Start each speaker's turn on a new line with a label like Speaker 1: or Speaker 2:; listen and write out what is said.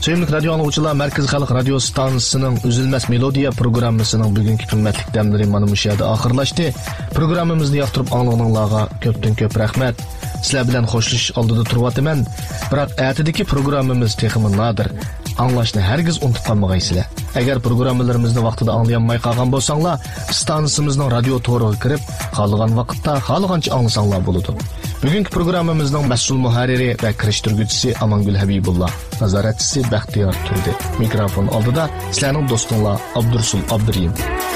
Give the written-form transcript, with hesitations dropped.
Speaker 1: Sevimli radyo anlıqçılar, Merkez Xalq Radio Stansiyasının Üzülməz Melodiya programmasının bugünkü qimmatli dəmləri mana bu yerdə axırlaşdı. Programımızı yaxtırıb anlığınızlarga köpdən-köp rəhmət. Sizlər bilan xoşluş aldıda turvatıman. Biroq ətidəki programımız texmi nadir. Anlaşını hərgiz unutub qalmağaysızlar. Əgər proqramlarımızı vaxtida anlayanmay qalğan bolsanglar, stansiyamızın radio toruğa kirib, qalğan vaqtda, qalğanca anlasanglar boludu. Bugünkü proqramımızın məsul muharriri və kirişdirgüçüsü Amangül Habibullah, nazaratçısı Bəxtiyar Turdi. Mikrofon aldıda sizlərning dostunlar Abdursul Abduriyim.